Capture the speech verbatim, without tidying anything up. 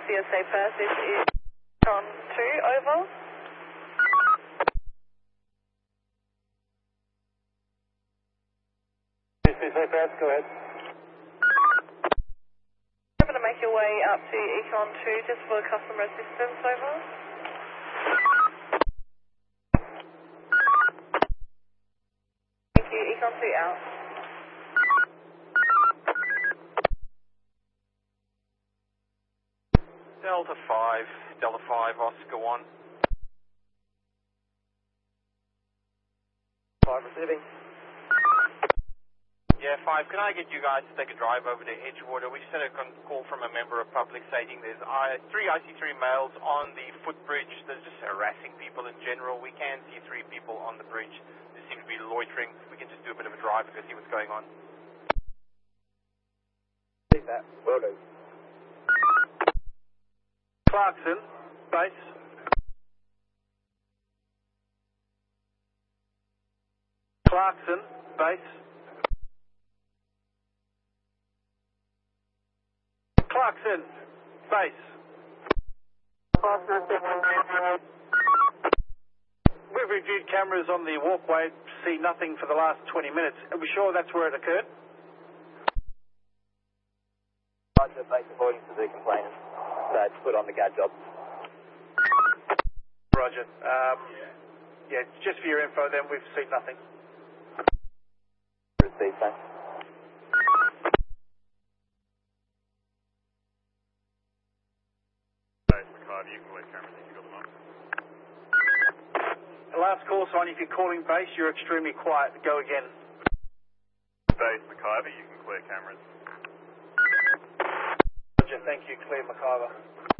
C S A first, this is on two, over. C S A first, go ahead. You're going to make your way up to Econ two just for customer assistance, over. Thank you, Econ two out. Delta five, Delta five, Oscar one. five receiving. Yeah, five, can I get you guys to take a drive over to Edgewater? We just had a con- call from a member of public stating there's I- three I C three males on the footbridge. They're just harassing people in general. We can see three people on the bridge. They seem to be loitering. We can just do a bit of a drive and go see what's going on. See that. Will do. Clarkson, base. Clarkson, base. Clarkson, base. We've reviewed cameras on the walkway, see nothing for the last twenty minutes. Are we sure that's where it occurred? Roger, base avoiding to the complainant. So it's put on the guard job. Roger. Um, yeah, just for your info then, we've seen nothing. Received, thanks. You can wait cameras if you've got them on. The last call sign, if you're calling base, you're extremely quiet. Go again. Base McIver, you can clear cameras. Roger, thank you. Clear McIver.